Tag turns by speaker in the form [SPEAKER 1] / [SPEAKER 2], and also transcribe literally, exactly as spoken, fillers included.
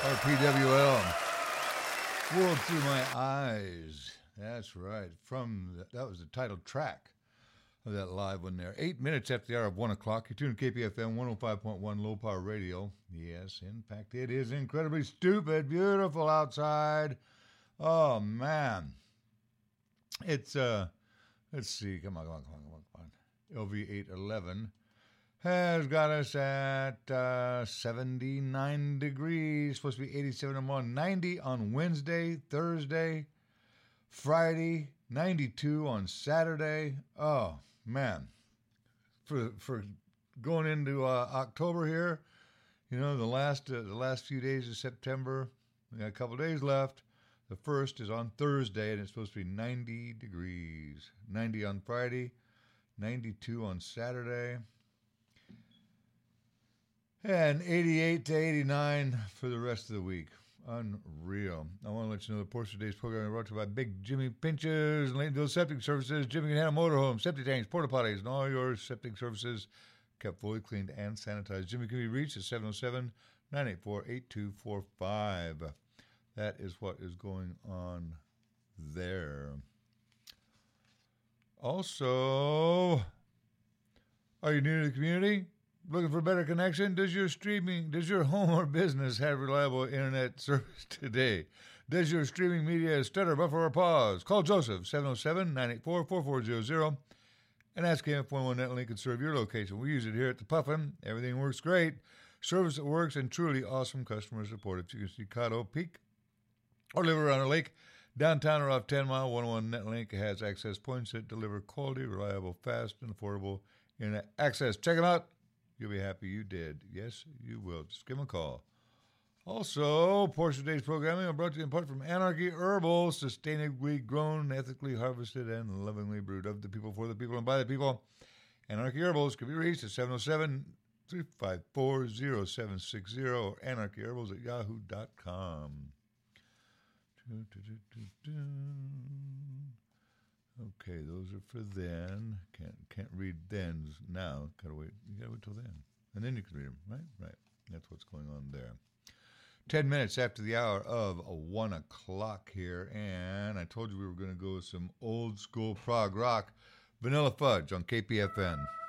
[SPEAKER 1] R P W L. World Through My Eyes. That's right. From the, that was the title track of that live one there. Eight minutes after the hour of one o'clock. You're tuned to K P F M one oh five point one Low Power Radio. Yes, in fact, it is incredibly stupid, beautiful outside. Oh man, it's uh, let's see. Come on, come on, come on, come on, come on. L V eight eleven has got us at uh, seventy-nine degrees. Supposed to be eighty-seven tomorrow. ninety on Wednesday, Thursday, Friday. ninety-two on Saturday. Oh man, for for going into uh, October here, you know the last uh, the last few days of September. We got a couple days left. The first is on Thursday, and it's supposed to be ninety degrees. ninety on Friday, ninety-two on Saturday, and eighty-eight to eighty-nine for the rest of the week. Unreal. I want to let you know the portion of today's program is brought to you by Big Jimmy Pinches, Laytonville Septic Services, Jimmy can handle motorhomes, septic tanks, porta potties, and all your septic services kept fully cleaned and sanitized. Jimmy can be reached at seven oh seven, nine eight four, eight two four five. That is what is going on there. Also, are you new to the community? Looking for a better connection? Does your streaming, does your home or business have reliable internet service today? Does your streaming media stutter, buffer, or pause? Call Joseph, seven oh seven, nine eight four, four four zero zero, and ask him if one oh one Netlink can serve your location. We use it here at the Puffin. Everything works great. Service that works and truly awesome customer support. If you can see Caddo Peak or live around a lake, downtown or off ten mile, one oh one Netlink has access points that deliver quality, reliable, fast, and affordable internet access. Check them out. You'll be happy you did. Yes, you will. Just give them a call. Also, portion of today's programming are brought to you in part from Anarchy Herbal, sustainably grown, ethically harvested, and lovingly brewed of the people, for the people, and by the people. Anarchy Herbals can be reached at seven oh seven, three five four, oh seven six zero or anarchyherbals at yahoo dot com. Okay, those are for then. Can't can't read thens now. Gotta wait. You gotta wait till then, and then you can read them. Right, right. That's what's going on there. Ten minutes after the hour of one o'clock here, and I told you we were going to go with some old school prog rock, Vanilla Fudge on K P F N.